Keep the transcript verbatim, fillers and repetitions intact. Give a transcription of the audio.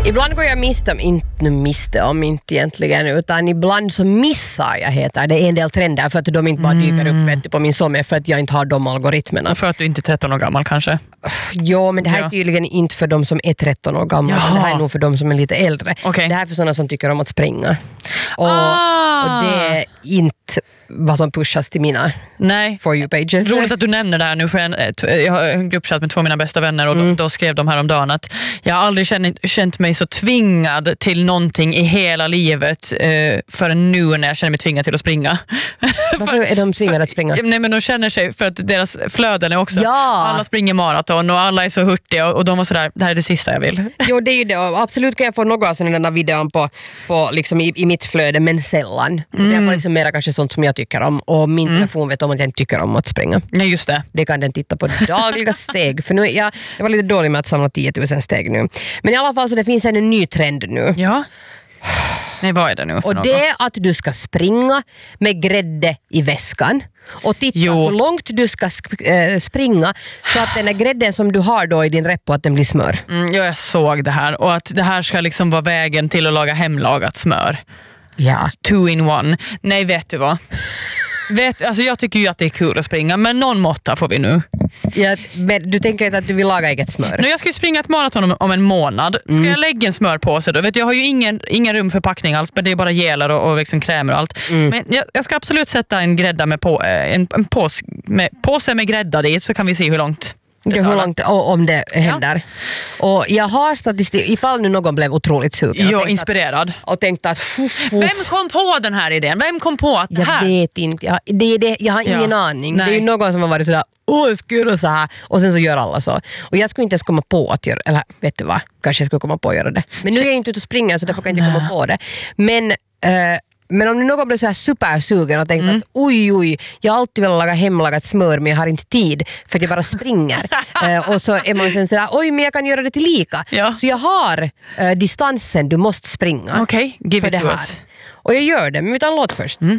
Ibland går jag miste om, inte nu miste om inte egentligen, utan ibland så missar jag heter det en del trender för att de inte bara dyker upp vet du, på min somme för att jag inte har de algoritmerna. För att du inte är tretton år gammal kanske? Jo, men det här ja. är tydligen inte för de som är tretton år gamla. Det här är nog för de som är lite äldre. Okay. Det här är för sådana som tycker om att springa. Och, ah. och det är inte vad som pushas till mina Nej. For you pages. Roligt att du nämner det här nu, för en, jag har en gruppchatt med två av mina bästa vänner och mm. då, då skrev de här om dagen att jag har aldrig känt, känt mig så tvingad till någonting i hela livet eh, förrän nu när jag känner mig tvingad till att springa. Varför är de tvingade att springa? Nej, men de känner sig för att deras flöden är också ja. alla springer maraton och alla är så hurtiga och, och de var sådär, det här är det sista jag vill. Jo, det är ju det. Absolut kan jag få några av sådana videon på, på liksom i, i mitt flöde, men sällan. Mm. Jag får liksom mera kanske sånt som jag tycker om och min mm. telefon vet om att jag inte tycker om att springa. Nej, just det. Det kan den titta på dagliga steg. För nu är jag, jag var lite dålig med att samla tio tusen steg nu. Men i alla fall så det finns en ny trend nu. Ja. Nej, vad är det nu för Och något? det är att du ska springa med grädde i väskan. Och titta jo. hur långt du ska sp- äh, springa så att den här grädden som du har då i din repo att den blir smör. Mm, ja, jag såg det här. Och att det här ska liksom vara vägen till att laga hemlagat smör. Ja. Two in one. Nej, vet du vad? Vet, alltså jag tycker ju att det är kul att springa, men någon måtta får vi nu. Ja, men du tänker inte att du vill laga eget smör? Nu, jag ska ju springa ett maraton om, om en månad. Ska mm. jag lägga en smörpåse då? Vet du, jag har ju ingen, ingen rum för packning alls, men det är bara gelar och, och liksom krämer och allt. Mm. Men jag, jag ska absolut sätta en grädda med på, en, en pås, med, påse med grädda dit, så kan vi se hur långt det hur långt, om det händer. Ja. Och jag har statistik, ifall nu någon blev otroligt sugen. Jag inspirerad. Att, och tänkte att... Uff, uff. Vem kom på den här idén? Vem kom på att det här? Jag vet inte. Jag, det, det, jag har ingen ja. aning. Nej. Det är ju någon som har varit sådär, åh, jag ska göra så här. Och sen så gör alla så. Och jag skulle inte ens komma på att göra, eller vet du vad, kanske jag skulle komma på att göra det. Men nu är jag inte ute och springa så därför kan jag inte komma på det. Men... Uh, Men om någon blir så här supersugen och tänker mm. att oj, oj, jag har alltid velat laga hemlagat smör men jag har inte tid för att jag bara springer. uh, och så är man sen sådär, oj, men jag kan göra det till lika. Ja. Så jag har uh, distansen du måste springa. Okej, okay, give it to us. Och jag gör det, men vi tar en låt först. Mm.